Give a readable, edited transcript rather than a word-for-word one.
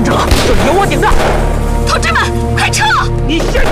者就是由我顶着。 同志们，快撤！ 你先撤！